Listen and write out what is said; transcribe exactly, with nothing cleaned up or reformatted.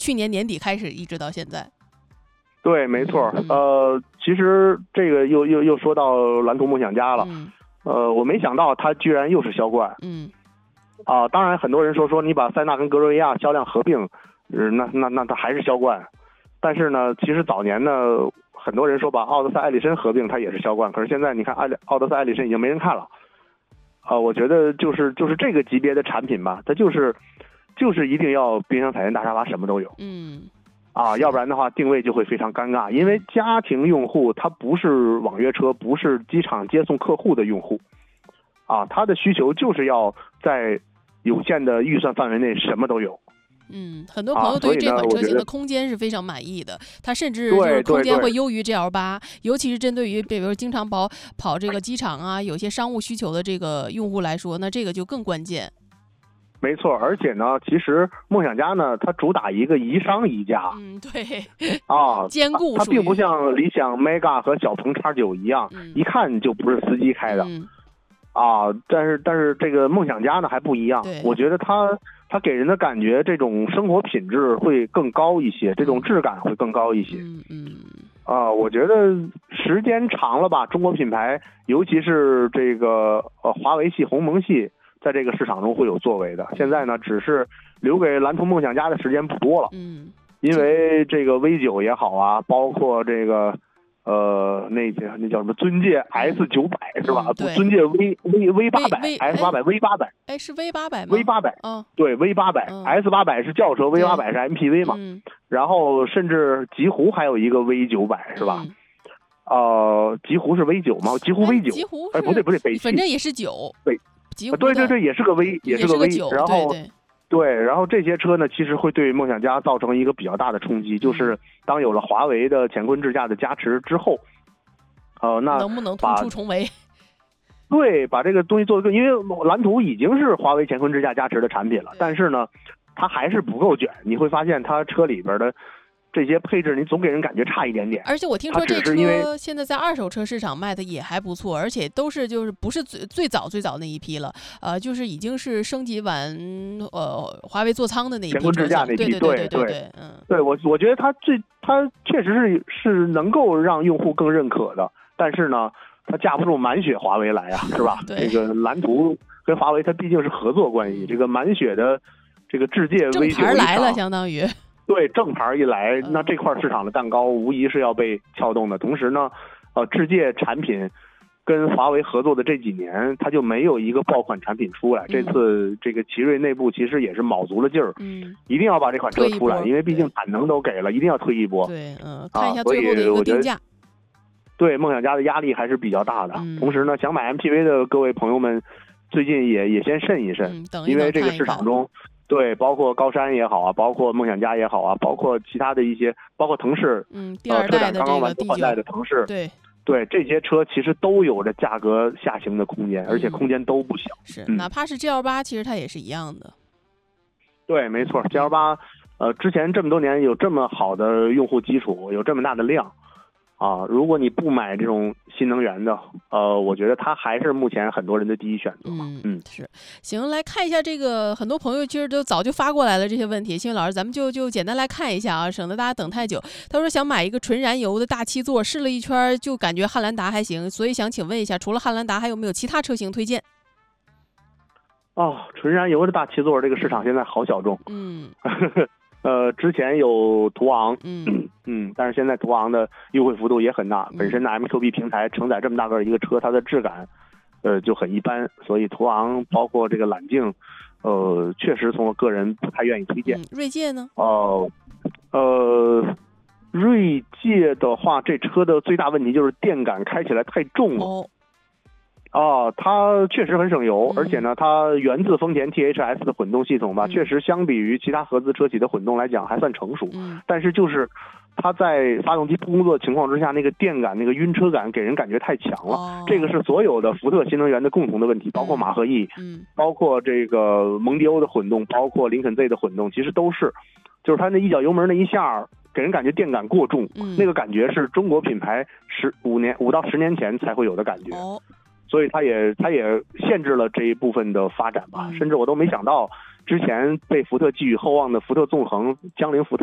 去年年底开始一直到现在。 对，没错。嗯、呃，其实这个又又又说到蓝图梦想家了。 嗯、 呃，我没想到它居然又是销冠。 嗯。 啊、呃，当然很多人说说你把塞纳跟格瑞维亚销量合并，呃、那那那它还是销冠。但是呢，其实早年呢，很多人说把奥德赛、艾力绅合并，它也是销冠。可是现在你看，艾奥德赛、艾力绅已经没人看了。啊、呃，我觉得就是就是这个级别的产品吧，它就是就是一定要冰箱、彩电、大沙发什么都有。 嗯。 啊，要不然的话定位就会非常尴尬，因为家庭用户他不是网约车，不是机场接送客户的用户，啊，他的需求就是要在有限的预算范围内什么都有。 嗯，很多朋友对于这款车型的空间是非常满意的，它甚至就是空间会优于 G L 八，尤其是针对于比如经常跑跑这个机场啊，有些商务需求的这个用户来说，那这个就更关键。 没错，而且呢，其实梦想家呢，它主打一个宜商宜家。 嗯，对。 啊， 兼顾它。它并不像理想 Mega 和小鹏 X 九一样， 嗯、 一看就不是司机开的。 嗯、 啊，但是但是这个梦想家呢还不一样，我觉得它它给人的感觉，这种生活品质会更高一些，这种质感会更高一些。 嗯嗯。 啊，我觉得时间长了吧，中国品牌，尤其是这个呃华为系、鸿蒙系。在这个市场中会有作为的，现在呢，只是留给蓝图梦想家的时间不多了。 嗯， 因为这个 V 九 也好啊，包括这个呃那那叫什么尊界 S 九百、嗯、是吧？尊界 V V V 八百 S 八百 V 八百， 哎，是 V 八百吗 ？V 八百， 嗯， 对 V 八百、嗯、S 八百是轿车 ，V 八百是 M P V 嘛。 嗯。 然后甚至极狐还有一个 V 九百是吧？ 嗯、 呃，极狐是 V 九吗？极狐 V 九， 极狐哎，不对不对，北汽， 反正也是九。 对。对对对，也是个 V， 也是个 V， 然后对, 对, 对，然后这些车呢，其实会对梦想家造成一个比较大的冲击，就是当有了华为的乾坤智驾的加持之后，呃，那能不能突出重围？ 对，把这个东西做一个，因为蓝图已经是华为乾坤智驾加持的产品了，但是呢，它还是不够卷，你会发现它车里边的这些配置你总给人感觉差一点点。 而且我听说这车现在在二手车市场卖的也还不错，而且都是就是不是最最早最早那一批了，呃，就是已经是升级完呃华为座舱的那一批乾坤智驾那批， 对对对对对，嗯， 对我我觉得它最它确实是是能够让用户更认可的，但是呢，它架不住满血华为来啊，是吧？这个蓝图跟华为它毕竟是合作关系，这个满血的这个智界 V 九正牌来了，相当于。 对，正牌一来，那这块市场的蛋糕无疑是要被撬动的。同时呢，呃，智界产品跟华为合作的这几年，它就没有一个爆款产品出来。 嗯、 这次这个奇瑞内部其实也是卯足了劲儿， 嗯， 一定要把这款车出来，因为毕竟产能都给了，一定要推一波。 对，嗯，看一下最后的一个定价。 对，梦想家的压力还是比较大的。 嗯、 同时呢，想买 M P V 的各位朋友们，最近也也先慎一慎， 嗯、等一等因为这个市场中。 看一看对，包括高山也好啊，包括梦想家也好啊，包括其他的一些，包括腾势， 嗯，第二代的刚刚完换代的腾势， 对对，这些车其实都有着价格下行的空间，而且空间都不小。 是， 嗯、 哪怕是 G L 八，其实它也是一样的。 对，没错 ，G L 八，呃，之前这么多年有这么好的用户基础，有这么大的量。啊，如果你不买这种新能源的，呃，我觉得它还是目前很多人的第一选择。 嗯嗯，是。行，来看一下这个，很多朋友其实都早就发过来了这些问题。幸运老师，咱们就就简单来看一下啊，省得大家等太久。他说想买一个纯燃油的大七座，试了一圈就感觉汉兰达还行，所以想请问一下，除了汉兰达，还有没有其他车型推荐？ 哦，纯燃油的大七座这个市场现在好小众。 嗯。 呃，之前有途昂， 嗯嗯，但是现在途昂的优惠幅度也很大，本身的 M Q B 平台承载这么大个一个车，它的质感，呃，就很一般，所以途昂包括这个揽境，呃，确实从我个人不太愿意推荐。 嗯、锐界呢？ 哦、呃，呃，锐界的话，这车的最大问题就是电感开起来太重了。 哦。 哦，它确实很省油， 嗯、 而且呢，它源自丰田 T H S 的混动系统吧， 嗯、 确实相比于其他合资车企的混动来讲还算成熟。 嗯、 但是就是它在发动机不工作的情况之下，那个电感、那个晕车感给人感觉太强了。 哦、 这个是所有的福特新能源的共同的问题，包括马赫 E， 嗯， 包括这个蒙迪欧的混动，包括林肯 Z 的混动，其实都是，就是它那一脚油门那一下。给人感觉电感过重， 嗯、 那个感觉是中国品牌十五年五到十年前才会有的感觉。 哦， 所以它也它也限制了这一部分的发展吧， 嗯、 甚至我都没想到，之前被福特寄予厚望的福特纵横、江铃福特。